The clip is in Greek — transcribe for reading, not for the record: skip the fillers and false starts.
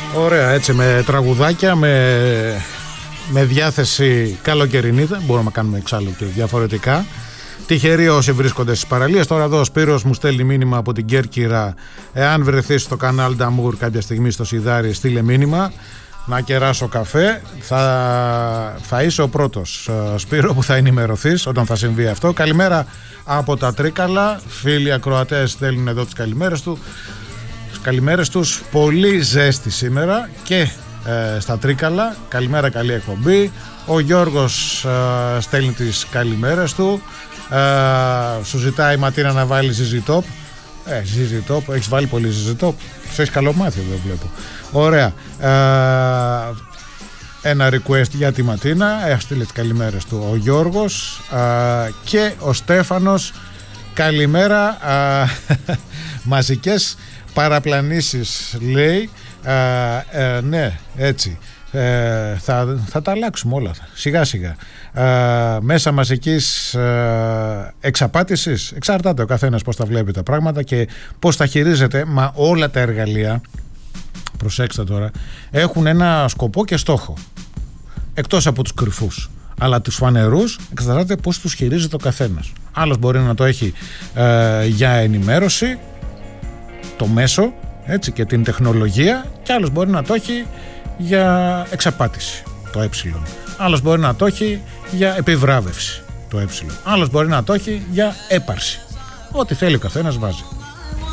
Ωραία, έτσι με τραγουδάκια, με διάθεση καλοκαιρινή. Δεν μπορούμε να κάνουμε εξάλλου και διαφορετικά. Τυχεροί όσοι βρίσκονται στις παραλίες. Τώρα εδώ ο Σπύρος μου στέλνει μήνυμα από την Κέρκυρα. Εάν βρεθείς στο κανάλ Νταμούρ κάποια στιγμή στο Σιδάρι, στείλε μήνυμα να κεράσω καφέ. Θα είσαι ο πρώτος, Σπύρο, που θα ενημερωθείς όταν θα συμβεί αυτό. Καλημέρα από τα Τρίκαλα. Φίλοι ακροατές στέλνουν εδώ τις καλημέρες τους. Πολύ ζέστη σήμερα και στα Τρίκαλα. Καλημέρα, καλή εκπομπή. Ο Γιώργος στέλνει τις καλημέρες του. Σου ζητάει η Ματίνα να βάλει ZZ Top. ZZ Top, έχεις βάλει πολύ ZZ Top. Σου έχεις καλό μάθει εδώ, βλέπω. Ωραία. Ένα request για τη Ματίνα. Έστειλε τις καλημέρες του ο Γιώργος και ο Στέφανος. Καλημέρα. Μαζικές παραπλανήσεις, λέει. Ναι, έτσι. Θα τα αλλάξουμε όλα σιγά σιγά. Μέσα μαζικής εξαπάτησης, εξαρτάται ο καθένας πώς τα βλέπει τα πράγματα και πώς τα χειρίζεται. Μα όλα τα εργαλεία, προσέξτε τώρα, έχουν ένα σκοπό και στόχο, εκτός από τους κρυφούς. Αλλά τους φανερούς εξαρτάται πώς τους χειρίζεται ο καθένας. Άλλος μπορεί να το έχει για ενημέρωση, το μέσο, έτσι, και την τεχνολογία, και άλλος μπορεί να το έχει για εξαπάτηση, το ε. Άλλος μπορεί να το έχει για επιβράβευση, το ε. Άλλος μπορεί να το έχει για έπαρση. Ό,τι θέλει ο καθένας βάζει.